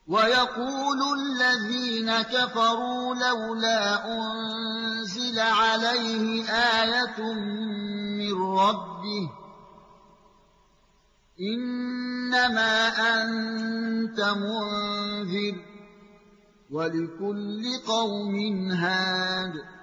ويقول الذين كفروا لولا أنزل عليه آية من ربه إنما أنت منذر ولكل قوم هاد